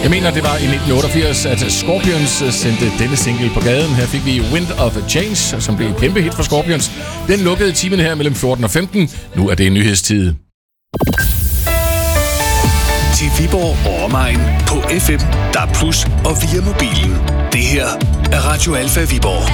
Jeg mener, det var i 1988, at Scorpions sendte denne single på gaden. Her fik vi Wind of Change, som blev et kæmpe hit for Scorpions. Den lukkede timen her mellem 14 og 15. Nu er det nyhedstid. Til Viborg og omegn på FM, DAB+ og via mobilen. Det her er Radio Alfa Viborg.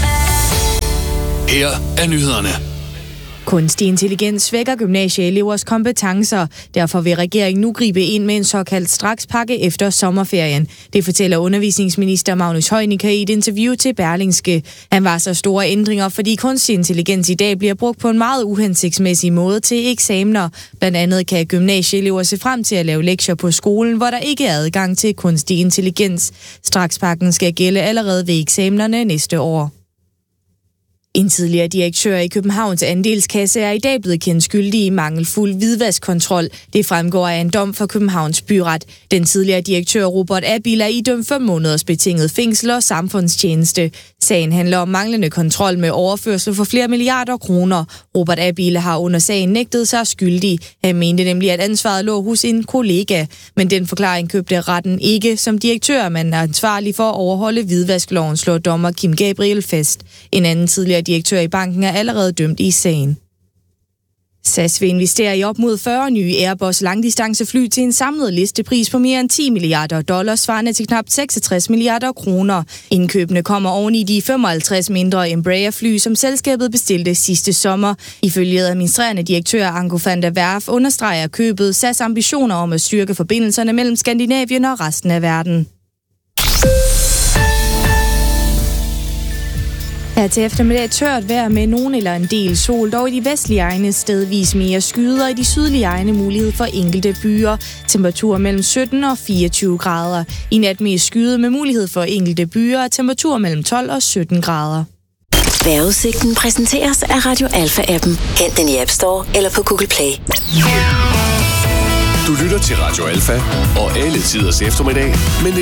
Her er nyhederne. Kunstig intelligens svækker gymnasieelevers kompetencer. Derfor vil regeringen nu gribe ind med en såkaldt strakspakke efter sommerferien. Det fortæller undervisningsminister Magnus Heunicke i et interview til Berlingske. Han var så store ændringer, fordi kunstig intelligens i dag bliver brugt på en meget uhensigtsmæssig måde til eksamener. Blandt andet kan gymnasieelever se frem til at lave lektier på skolen, hvor der ikke er adgang til kunstig intelligens. Strakspakken skal gælde allerede ved eksamenerne næste år. En tidligere direktør i Københavns Andelskasse er i dag blevet kendt skyldig i mangelfuld hvidvaskkontrol. Det fremgår af en dom fra Københavns Byret. Den tidligere direktør Robert Abild er idømt 5 måneders betinget fængsel og samfundstjeneste. Sagen handler om manglende kontrol med overførsel for flere milliarder kroner. Robert Abild har under sagen nægtet sig skyldig. Han mente nemlig, at ansvaret lå hos en kollega. Men den forklaring købte retten ikke. Som direktør man er ansvarlig for at overholde hvidvaskloven, slår dommer Kim Gabriel fast. En anden tidligere direktør i banken er allerede dømt i sagen. SAS vil investere i op mod 40 nye Airbus langdistancefly til en samlet listepris på mere end $10 milliarder, svarende til knap 66 milliarder kroner. Indkøbene kommer oven i de 55 mindre Embraer-fly, som selskabet bestilte sidste sommer. Ifølge administrerende direktør Anko van der Werf understreger købet SAS ambitioner om at styrke forbindelserne mellem Skandinavien og resten af verden. Her til eftermiddag tørt vejr med nogen eller en del sol, dog i de vestlige egne stedvis mere skyder, og i de sydlige egne mulighed for enkelte byer. Temperaturer mellem 17 og 24 grader. I nat mest skyde med mulighed for enkelte byer, og temperaturer mellem 12 og 17 grader. Vejrudsigten præsenteres af Radio Alfa-appen. Hent den i App Store eller på Google Play. Du lytter til Radio Alfa og alle tiders eftermiddag med